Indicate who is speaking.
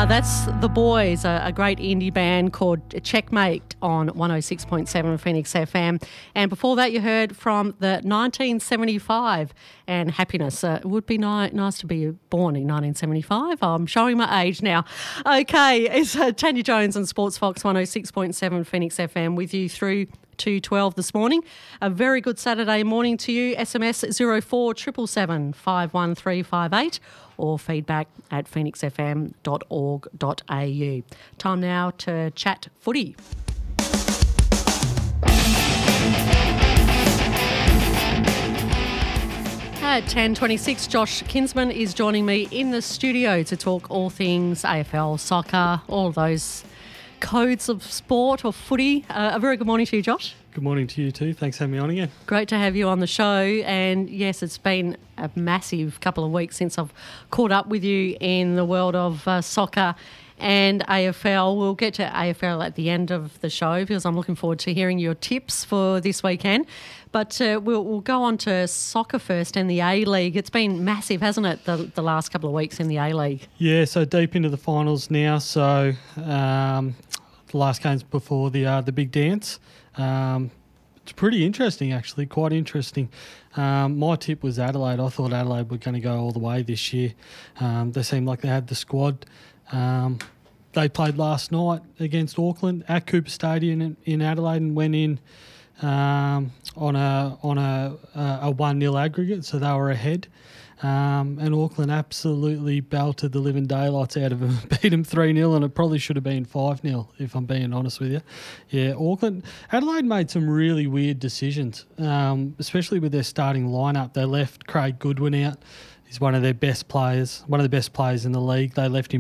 Speaker 1: That's The Boys, a great indie band called Checkmate on 106.7 Phoenix FM. And before that, you heard from the 1975 and Happiness. It would be nice to be born in 1975. I'm showing my age now. Okay, it's Tanya Jones and Sports Fox 106.7 Phoenix FM with you through to 12 this morning. A very good Saturday morning to you. SMS 0477 51358 or feedback at phoenixfm.org.au. Time now to chat footy. At 10:26, Josh Kinsman is joining me in the studio to talk all things AFL, soccer, all of those codes of sport or footy. A very good morning to you, Josh.
Speaker 2: Good morning to you too. Thanks for having me on again.
Speaker 1: Great to have you on the show. And yes, it's been a massive couple of weeks since I've caught up with you in the world of soccer and AFL. We'll get to AFL at the end of the show because I'm looking forward to hearing your tips for this weekend. But we'll go on to soccer first and the A-League. It's been massive, hasn't it, the last couple of weeks in the A-League?
Speaker 2: Yeah, so deep into the finals now. So the last games before the big dance. It's pretty interesting, actually, quite interesting. My tip was Adelaide. I thought Adelaide were going to go all the way this year. They seemed like they had the squad. They played last night against Auckland at Cooper Stadium in Adelaide and went in on a 1-0 aggregate, so they were ahead. And Auckland absolutely belted the living daylights out of them, beat them 3-0, and it probably should have been 5-0 if I'm being honest with you. Yeah, Adelaide made some really weird decisions, especially with their starting lineup. They left Craig Goodwin out. He's one of their best players, one of the best players in the league. They left him